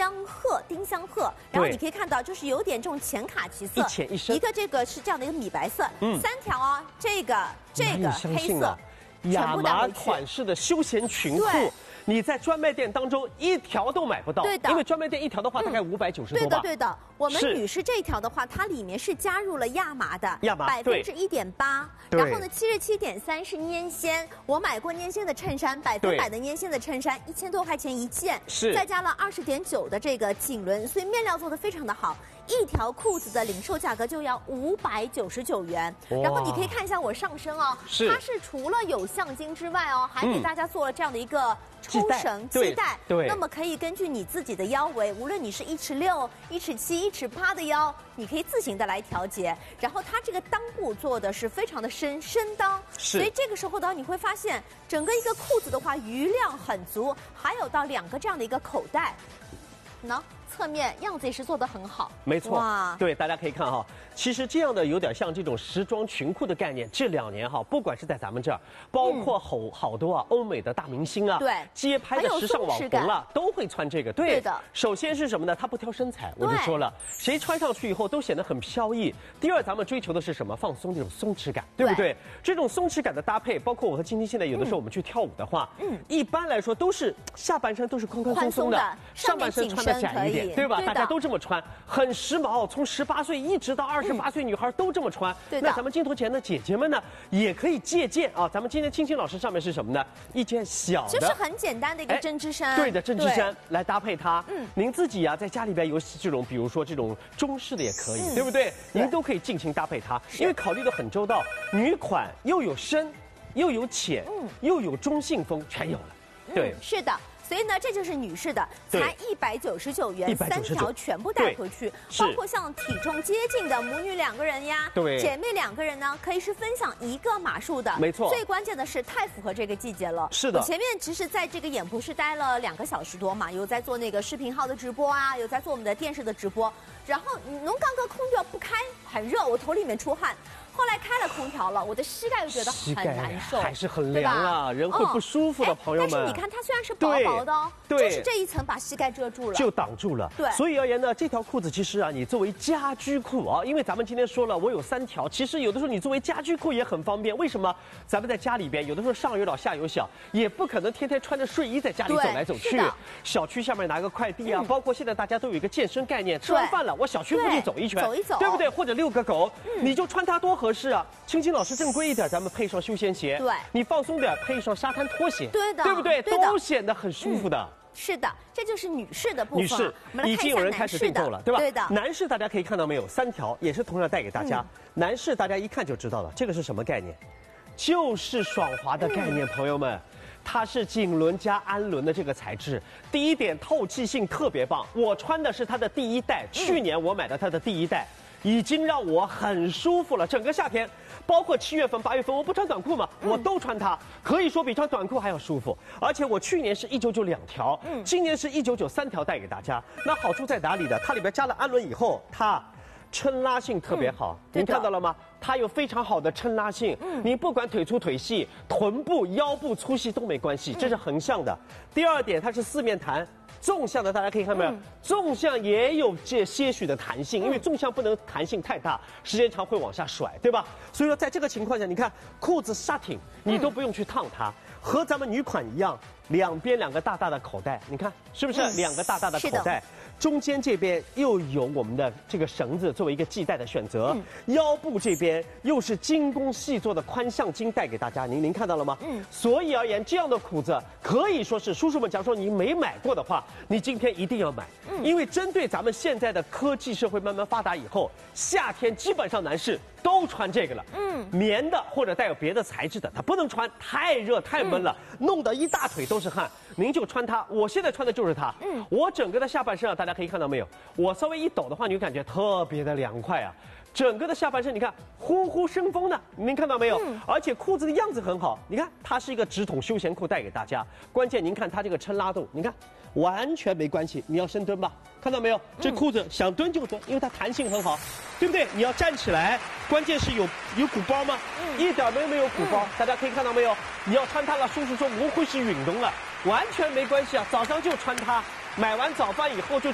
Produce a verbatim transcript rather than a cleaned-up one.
香褐，丁香褐，然后你可以看到就是有点这种浅卡其色， 一浅一深。 一个这个是这样的一个米白色， 嗯， 三条啊，这个这个黑色。 亚麻款式的休闲裙裤，你在专卖店当中一条都买不到， 对的， 因为专卖店一条的话大概五百九十多吧。 对的，对的。我们女士这一条的话，它里面是加入了亚麻的， 亚麻百分之一点八，然后呢，七十七点三是粘纤。我买过粘纤的衬衫，百分百的粘纤的衬衫，一千多块钱一件， 是再加了二十点九的这个颈轮，所以面料做的非常的好。 一条裤子的零售价格就要五百九十九元，然后你可以看一下我上身哦， 是它是除了有橡筋之外哦，还给大家做了这样的一个抽绳系带，对， 那么可以根据你自己的腰围，无论你是一尺六、一尺七、一尺八的腰，你可以自行的来调节。然后它这个裆部做的是非常的深深裆，所以这个时候呢，你会发现整个一个裤子的话余量很足，还有到两个这样的一个口袋，喏。 侧面样子也是做得很好， 没错，对，大家可以看哈，其实这样的有点像这种时装裙裤的概念，这两年哈，不管是在咱们这儿，包括好、嗯、好多啊欧美的大明星啊， 对， 街拍的时尚网红啊，都会穿这个，对， 对的。 首先是什么呢？它不挑身材，我就说了，谁穿上去以后都显得很飘逸。第二，咱们追求的是什么？放松这种松弛感，对不对？对这种松弛感的搭配，包括我和晶晶现在有的时候我们去跳舞的话，嗯，一般来说都是下半身都是宽宽松松的，上半身穿的窄一点。 对吧？大家都这么穿，很时髦。从十八岁一直到二十八岁，女孩都这么穿。 对那咱们镜头前的姐姐们呢，也可以借鉴啊。咱们今天青青老师上面是什么呢？一件小的， 就是很简单的一个针织衫。 对的，针织衫来搭配它。嗯，您自己啊，在家里边有这种，比如说这种中式的也可以，对不对？您都可以尽情搭配它，因为考虑的很周到。女款又有深，又有浅，又有中性风，全有了。对， 是的。 所以呢，这就是女士的，才一百九十九元，三条全部带回去，包括像体重接近的母女两个人呀， 对， 姐妹两个人呢，可以是分享一个码数的， 没错。 最关键的是太符合这个季节了， 是的。 我前面其实在这个演播室待了两个小时多嘛，有在做那个视频号的直播啊，有在做我们的电视的直播，然后侬刚刚空调不开，很热，我头里面出汗。 后来开了空调了，我的膝盖又觉得很难受， 还是很凉啊，人会不舒服的，朋友们。 但是你看它虽然是薄薄的哦，就是这一层把膝盖遮住了， 就挡住了。对，所以而言呢，这条裤子其实啊，你作为家居裤啊，因为咱们今天说了，我有三条，其实有的时候你作为家居裤也很方便。为什么？咱们在家里边，有的时候上有老下有小，也不可能天天穿着睡衣在家里走来走去。小区下面拿个快递啊，包括现在大家都有一个健身概念，吃完饭了，我小区附近走一圈， 走一走， 对不对？或者遛个狗，你就穿它多合适啊！青青老师正规一点，咱们配上休闲鞋， 对， 你放松点，配上沙滩拖鞋， 对的， 对不对？都显得很舒服的。 是的，这就是女士的部分。 女士，已经有人开始订购了，对吧？ 对的。 男士大家可以看到没有，三条也是同样带给大家。男士大家一看就知道了，这个是什么概念？就是爽滑的概念，朋友们。它是锦纶加氨纶的这个材质，第一点透气性特别棒。我穿的是它的第一代，去年我买的它的第一代。已经让我很舒服了，整个夏天，包括七月份、八月份，我不穿短裤嘛，我都穿它，可以说比穿短裤还要舒服。而且我去年是一九九两条，今年是一九九三条带给大家。那好处在哪里呢？它里边加了氨纶以后，它撑拉性特别好，您看到了吗？它有非常好的撑拉性，嗯，你不管腿粗腿细、臀部、腰部粗细都没关系，这是横向的。第二点，它是四面弹。纵向的大家可以看到没有？嗯、纵向也有这些许的弹性，因为纵向不能弹性太大，时间长会往下甩，对吧？所以说在这个情况下，你看裤子刹挺，你都不用去烫它，和咱们女款一样，两边两个大大的口袋，你看是不是？嗯、两个大大的口袋，中间这边又有我们的这个绳子作为一个系带的选择，嗯、腰部这边又是精工细作的宽橡筋带给大家，您您看到了吗？嗯。所以而言，这样的裤子可以说是叔叔们，假如说你没买过的话。你今天一定要买，因为针对咱们现在的科技社会慢慢发达以后，夏天基本上男士都穿这个了。嗯，棉的或者带有别的材质的，它不能穿，太热太闷了，嗯、弄得一大腿都是汗。您就穿它，我现在穿的就是它。嗯，我整个的下半身啊，大家可以看到没有？我稍微一抖的话，你就感觉特别的凉快啊。整个的下半身，你看呼呼生风的，您看到没有？嗯、而且裤子的样子很好，你看它是一个直筒休闲裤带给大家。关键您看它这个撑拉度，你看完全没关系。你要深蹲吧，看到没有？这裤子想蹲就蹲，因为它弹性很好，对不对？你要站起来，关键是有有鼓包吗？嗯、一点都没有鼓包，嗯、大家可以看到没有？你要穿它了，叔叔说不会是运动了，完全没关系啊，早上就穿它，买完早饭以后就。